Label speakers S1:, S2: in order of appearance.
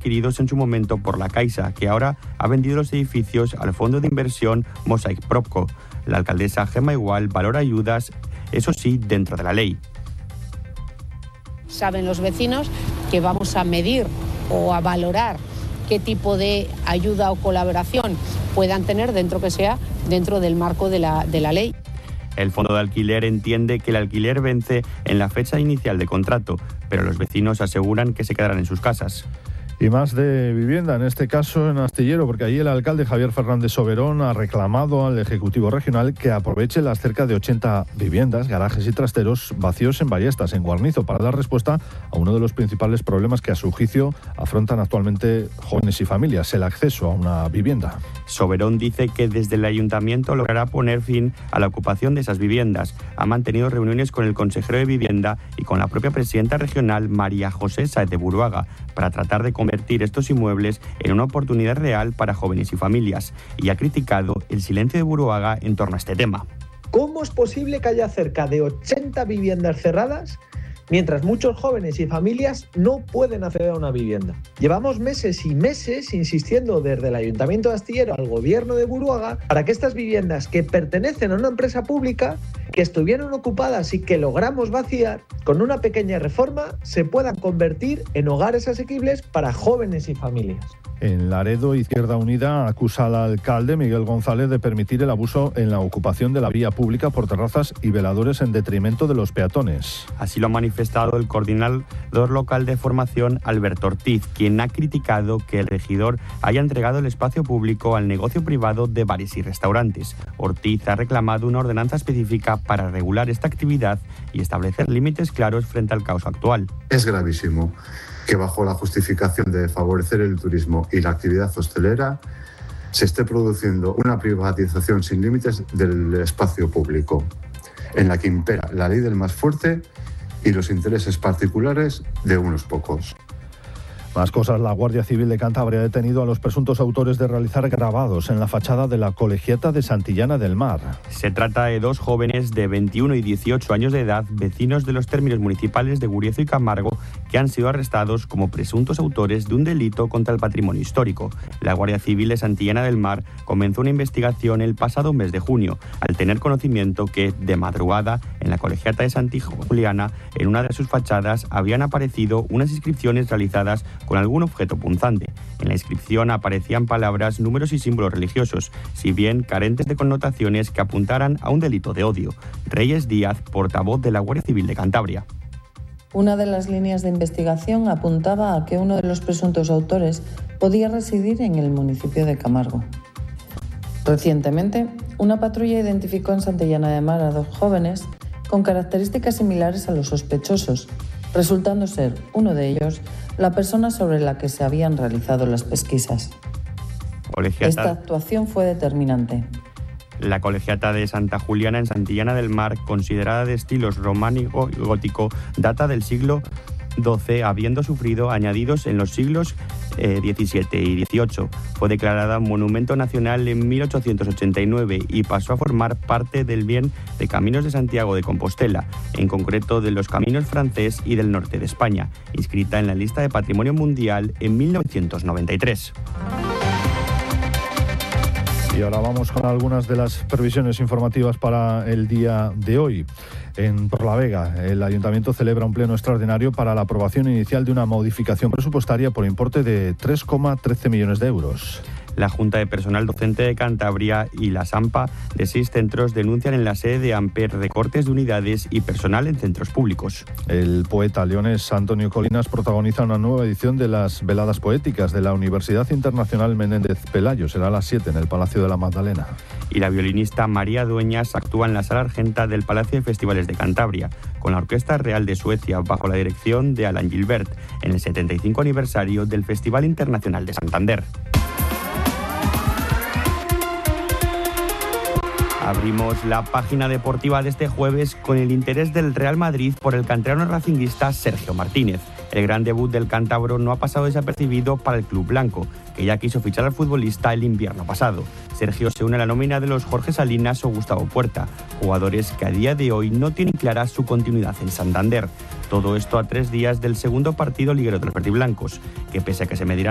S1: adquiridos en su momento por la Caixa, que ahora ha vendido los edificios al fondo de inversión Mosaic Propco. La alcaldesa Gemma Igual valora ayudas, eso sí, dentro de la ley.
S2: Saben los vecinos que vamos a medir o a valorar qué tipo de ayuda o colaboración puedan tener dentro del marco de la ley.
S1: El fondo de alquiler entiende que el alquiler vence en la fecha inicial de contrato, pero los vecinos aseguran que se quedarán en sus casas.
S3: Y más de vivienda, en este caso en Astillero, porque allí el alcalde Javier Fernández Soberón ha reclamado al Ejecutivo Regional que aproveche las cerca de 80 viviendas, garajes y trasteros vacíos en Ballestas, en Guarnizo, para dar respuesta a uno de los principales problemas que a su juicio afrontan actualmente jóvenes y familias, el acceso a una vivienda.
S1: Soberón dice que desde el ayuntamiento logrará poner fin a la ocupación de esas viviendas. Ha mantenido reuniones con el consejero de Vivienda y con la propia presidenta regional María José Sáez de Buruaga para tratar de convertir estos inmuebles en una oportunidad real para jóvenes y familias, y ha criticado el silencio de Buruaga en torno a este tema.
S4: ¿Cómo es posible que haya cerca de 80 viviendas cerradas mientras muchos jóvenes y familias no pueden acceder a una vivienda? Llevamos meses y meses insistiendo desde el Ayuntamiento de Astillero al Gobierno de Buruaga para que estas viviendas que pertenecen a una empresa pública, que estuvieron ocupadas y que logramos vaciar, con una pequeña reforma se puedan convertir en hogares asequibles para jóvenes y familias.
S3: En Laredo, Izquierda Unida acusa al alcalde Miguel González de permitir el abuso en la ocupación de la vía pública por terrazas y veladores en detrimento de los peatones.
S1: Así lo ha manifestado el coordinador local de formación, Alberto Ortiz, quien ha criticado que el regidor haya entregado el espacio público al negocio privado de bares y restaurantes. Ortiz ha reclamado una ordenanza específica para regular esta actividad y establecer límites claros frente al caos actual.
S5: Es gravísimo que bajo la justificación de favorecer el turismo y la actividad hostelera se esté produciendo una privatización sin límites del espacio público, en la que impera la ley del más fuerte y los intereses particulares de unos pocos.
S3: Más cosas, la Guardia Civil de Cantabria ha detenido a los presuntos autores de realizar grabados en la fachada de la Colegiata de Santillana del Mar.
S1: Se trata de dos jóvenes de 21 y 18 años de edad, vecinos de los términos municipales de Guriezo y Camargo, que han sido arrestados como presuntos autores de un delito contra el patrimonio histórico. La Guardia Civil de Santillana del Mar comenzó una investigación el pasado mes de junio, al tener conocimiento que, de madrugada, en la Colegiata de Santa Juliana, en una de sus fachadas, habían aparecido unas inscripciones realizadas con algún objeto punzante. En la inscripción aparecían palabras, números y símbolos religiosos, si bien carentes de connotaciones que apuntaran a un delito de odio. Reyes Díaz, portavoz de la Guardia Civil de Cantabria.
S6: Una de las líneas de investigación apuntaba a que uno de los presuntos autores podía residir en el municipio de Camargo. Recientemente, una patrulla identificó en Santillana de Mar a dos jóvenes con características similares a los sospechosos, resultando ser uno de ellos la persona sobre la que se habían realizado las pesquisas. Esta actuación fue determinante.
S1: La Colegiata de Santa Juliana en Santillana del Mar, considerada de estilos románico y gótico, data del siglo XII, habiendo sufrido añadidos en los siglos XVII y XVIII. Fue declarada Monumento Nacional en 1889 y pasó a formar parte del bien de Caminos de Santiago de Compostela, en concreto de los Caminos francés y del norte de España, inscrita en la lista de Patrimonio Mundial en 1993.
S3: Y ahora vamos con algunas de las previsiones informativas para el día de hoy. En Torlavega, el Ayuntamiento celebra un pleno extraordinario para la aprobación inicial de una modificación presupuestaria por importe de 3,13 millones de euros.
S1: La Junta de Personal Docente de Cantabria y la SAMPA de 6 centros denuncian en la sede de AMPER recortes de unidades y personal en centros públicos.
S3: El poeta leonés Antonio Colinas protagoniza una nueva edición de las Veladas Poéticas de la Universidad Internacional Menéndez Pelayo. Será a las 7 en el Palacio de la Magdalena.
S1: Y la violinista María Dueñas actúa en la Sala Argenta del Palacio de Festivales de Cantabria, con la Orquesta Real de Suecia bajo la dirección de Alan Gilbert, en el 75 aniversario del Festival Internacional de Santander. Abrimos la página deportiva de este jueves con el interés del Real Madrid por el canterano racinguista Sergio Martínez. El gran debut del cántabro no ha pasado desapercibido para el club blanco, que ya quiso fichar al futbolista el invierno pasado. Sergio se une a la nómina de los Jorge Salinas o Gustavo Puerta, jugadores que a día de hoy no tienen clara su continuidad en Santander. Todo esto a 3 días del segundo partido liguero de los verdiblancos, que pese a que se medirán